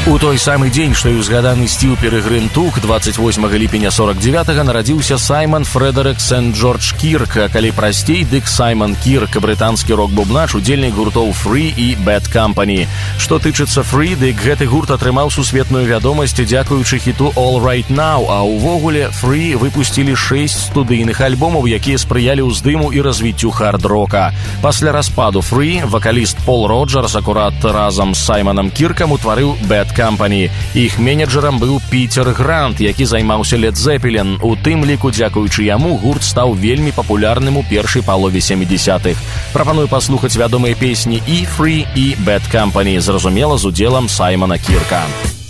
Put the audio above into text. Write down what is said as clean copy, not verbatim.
У той самы дзень, што і ўзгаданы Стіў Перегрын Тук, 28 ліпеня 49-га нарадзіўся Саймон Фрэдэрык Сент-Джордж Кірк, а калі прасцей, дык Саймон Кірк, брытанскі рок-бубнач, удзельнік гуртоў Free і Bad Company. Што тычыцца Free, дык гэты гурт атрымаў сусветную вядомасць дзякуючы хіту All Right Now, а ўвогуле Free выпусцілі 6 студыйных альбомаў, якія спрыялі ўздыму і развіццю хард-рока. Пасля распаду Free вакаліст Пол Роджерс акурат разам з Саймонам Кіркам утварыў Bad Company. Іх менеджерам быў Пітер Грант, які займаўся Led Zeppelin. У тым ліку, дзякуючы яму, гурт стаў вельмі папулярным у першай палове 70-х. Прапаную паслухаць вядомыя песні і Free, і Bad Company, зразумела, з удзелам Саймона Кірка.